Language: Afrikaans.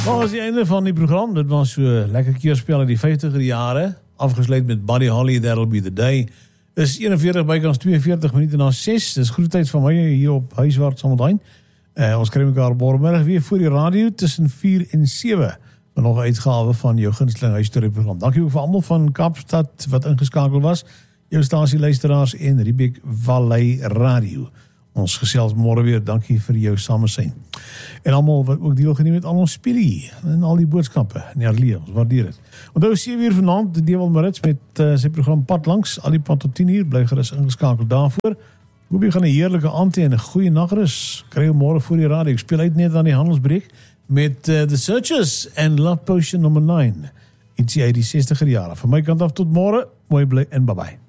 Dat was die einde van die programma. Dit was so lekker keerspel in die 50er jare. Afgesluit met Buddy Holly, That'll Be The Day. Dis 41 bykans 42 minute na 6. Dis goeie tyd van my hier op Huiswaard Sameldijn. Ons kry mekaar morgenmiddag weer voor die radio tussen 4 en 7. Met nog 'n uitgawe van jou gunsteling huisstoryprogram. Dankie ook vir almal van Kaapstad wat ingeskakel was. Jou stasieluisteraars en Riebeek Vallei Radio. Ons gesels môre weer. Dankie vir jou samesyn. En almal wat ook deelgeneem het aan ons spelie en al die boodskappe in die Arlee. Ons waardeer dit. Onthou 7 uur vanaand die Dewald Marits met sy program Pad Langs. Al die pad tot 10 uur. Bly gerus ingeskakel daarvoor. Hoop jy gaan 'n heerlike aand hê en 'n goeie nagrus. Kry jou môre voor die radio. Ek speel uit net aan die handelsbreek met The Searchers en Love Potion nummer 9. Ietsie uit die 60er jare. Van my kant af tot môre. Mooi bly en bye bye.